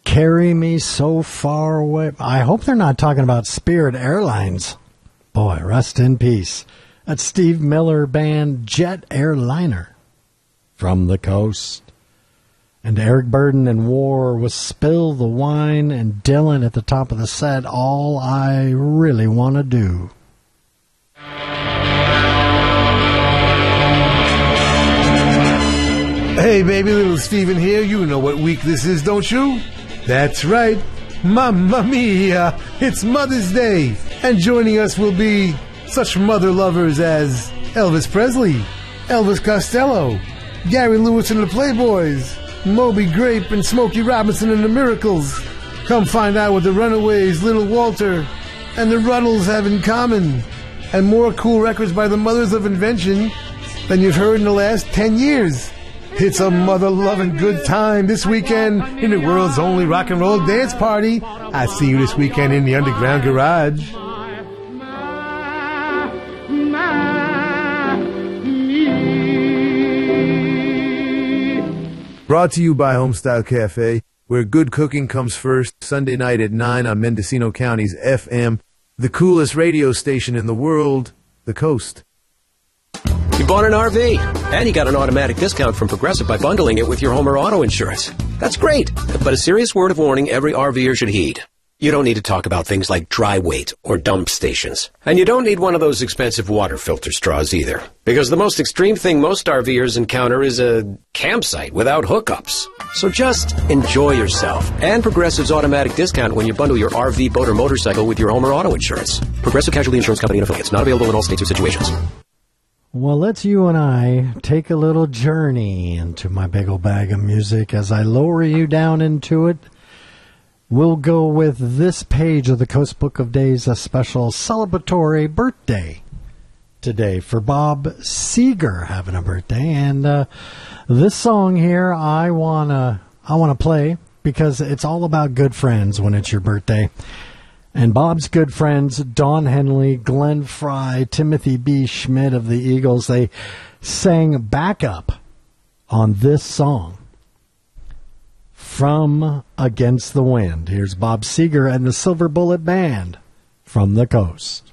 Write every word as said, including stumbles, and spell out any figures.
Carry Me So Far Away. I hope they're not talking about Spirit Airlines. Boy, rest in peace. That's Steve Miller Band, Jet Airliner, From the Coast. And Eric Burden and War with Spill the Wine, and Dylan at the top of the set, All I Really Want to Do. Hey, baby, little Steven here. You know what week this is, don't you? That's right. Mamma mia. It's Mother's Day. And joining us will be such mother lovers as Elvis Presley, Elvis Costello, Gary Lewis and the Playboys, Moby Grape and Smokey Robinson and the Miracles. Come find out what the Runaways, Little Walter, and the Ruddles have in common. And more cool records by the mothers of invention than you've heard in the last ten years. It's a mother-loving good time this weekend in the world's only rock and roll dance party. I see you this weekend in the Underground Garage. Brought to you by Homestyle Cafe, where good cooking comes first. Sunday night at nine on Mendocino County's F M, the coolest radio station in the world, The Coast. You bought an R V, and you got an automatic discount from Progressive by bundling it with your home or auto insurance. That's great, but a serious word of warning every RVer should heed. You don't need to talk about things like dry weight or dump stations. And you don't need one of those expensive water filter straws either. Because the most extreme thing most RVers encounter is a campsite without hookups. So just enjoy yourself and Progressive's automatic discount when you bundle your R V, boat, or motorcycle with your home or auto insurance. Progressive Casualty Insurance Company and affiliates. Not available in all states or situations. Well, let's you and I take a little journey into my big old bag of music. As I lower you down into it, we'll go with this page of the Coast Book of Days, a special celebratory birthday today for Bob Seger having a birthday. And uh, this song here I wanna I wanna play because it's all about good friends when it's your birthday. And Bob's good friends, Don Henley, Glenn Frey, Timothy B. Schmidt of the Eagles, they sang backup on this song, From Against the Wind. Here's Bob Seger and the Silver Bullet Band, From the Coast.